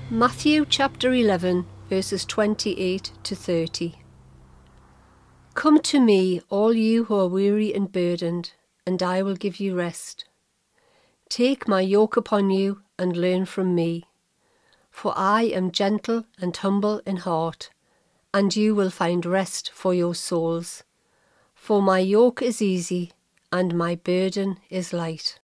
Matthew chapter 11, verses 28 to 30. Come to me, all you who are weary and burdened, and I will give you rest. Take my yoke upon you and learn from me, for I am gentle and humble in heart, and you will find rest for your souls. For my yoke is easy and my burden is light.